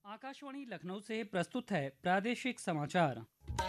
आकाशवाणी लखनऊ से प्रस्तुत है प्रादेशिक समाचार।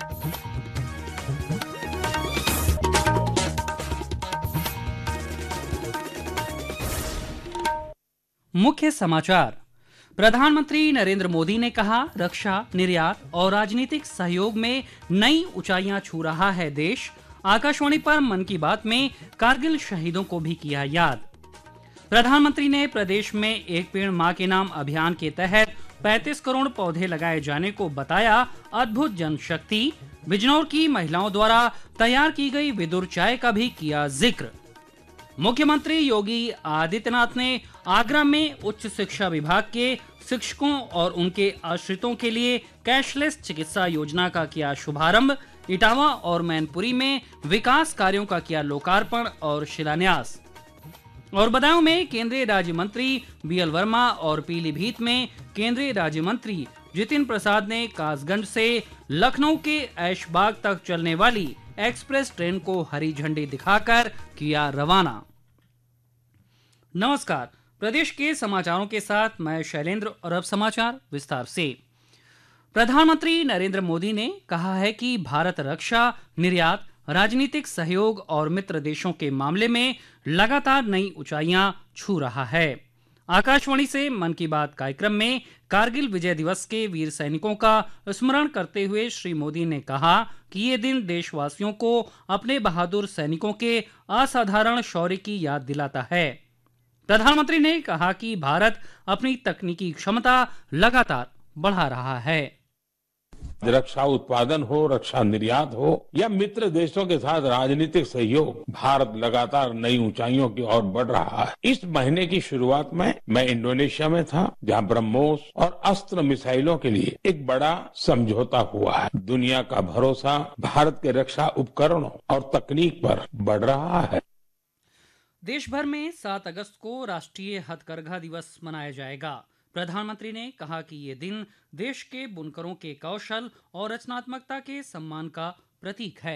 मुख्य समाचार। प्रधानमंत्री नरेंद्र मोदी ने कहा, रक्षा, निर्यात और राजनीतिक सहयोग में नई ऊंचाइयां छू रहा है देश। आकाशवाणी पर मन की बात में कारगिल शहीदों को भी किया याद। प्रधानमंत्री ने प्रदेश में एक पेड़ मां के नाम अभियान के तहत 35 करोड़ पौधे लगाए जाने को बताया अद्भुत जनशक्ति। बिजनौर की महिलाओं द्वारा तैयार की गई विदुर चाय का भी किया जिक्र। मुख्यमंत्री योगी आदित्यनाथ ने आगरा में उच्च शिक्षा विभाग के शिक्षकों और उनके आश्रितों के लिए कैशलेस चिकित्सा योजना का किया शुभारंभ। इटावा और मैनपुरी में विकास कार्यों का किया लोकार्पण और शिलान्यास। और बदायूं में केंद्रीय राज्य मंत्री बीएल वर्मा और पीलीभीत में केंद्रीय राज्य मंत्री जितिन प्रसाद ने कासगंज से लखनऊ के ऐशबाग तक चलने वाली एक्सप्रेस ट्रेन को हरी झंडी दिखाकर किया रवाना। नमस्कार, प्रदेश के समाचारों के साथ मैं शैलेंद्र और अब समाचार विस्तार से। प्रधानमंत्री नरेंद्र मोदी ने कहा है कि भारत रक्षा, निर्यात, राजनीतिक सहयोग और मित्र देशों के मामले में लगातार नई ऊंचाइयां छू रहा है। आकाशवाणी से मन की बात कार्यक्रम में कारगिल विजय दिवस के वीर सैनिकों का स्मरण करते हुए श्री मोदी ने कहा कि ये दिन देशवासियों को अपने बहादुर सैनिकों के असाधारण शौर्य की याद दिलाता है। प्रधानमंत्री ने कहा कि भारत अपनी तकनीकी क्षमता लगातार बढ़ा रहा है। रक्षा उत्पादन हो, रक्षा निर्यात हो या मित्र देशों के साथ राजनीतिक सहयोग, भारत लगातार नई ऊंचाइयों की ओर बढ़ रहा है। इस महीने की शुरुआत में मैं इंडोनेशिया में था, जहां ब्रह्मोस और अस्त्र मिसाइलों के लिए एक बड़ा समझौता हुआ है। दुनिया का भरोसा भारत के रक्षा उपकरणों और तकनीक पर बढ़ रहा है। देश भर में 7 अगस्त को राष्ट्रीय हथकरघा दिवस मनाया जाएगा। प्रधानमंत्री ने कहा कि ये दिन देश के बुनकरों के कौशल और रचनात्मकता के सम्मान का प्रतीक है।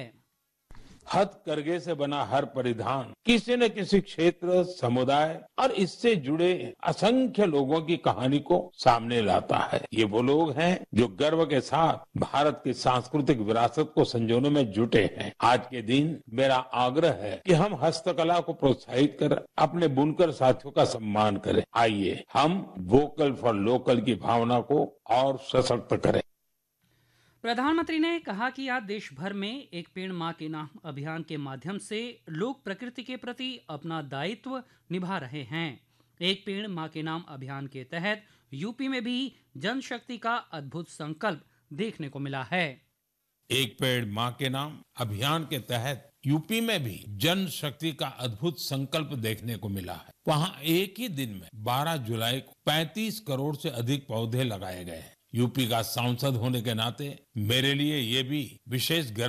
हथकरघे से बना हर परिधान किसी न किसी क्षेत्र, समुदाय और इससे जुड़े असंख्य लोगों की कहानी को सामने लाता है। ये वो लोग हैं जो गर्व के साथ भारत की सांस्कृतिक विरासत को संजोने में जुटे हैं। आज के दिन मेरा आग्रह है कि हम हस्तकला को प्रोत्साहित कर अपने बुनकर साथियों का सम्मान करें। आइए हम वोकल फॉर लोकल की भावना को और सशक्त करें। प्रधानमंत्री ने कहा कि आज देश भर में एक पेड़ मां के नाम अभियान के माध्यम से लोग प्रकृति के प्रति अपना दायित्व निभा रहे हैं। एक पेड़ मां के नाम अभियान के तहत यूपी में भी जनशक्ति का अद्भुत संकल्प देखने को मिला है। एक पेड़ मां के नाम अभियान के तहत यूपी में भी जन शक्ति का अद्भुत संकल्प देखने को मिला है। वहां एक ही दिन में 12 जुलाई को 35 करोड़ से अधिक पौधे लगाए गए हैं। यूपी का सांसद होने के नाते मेरे लिए ये भी विशेष गर्व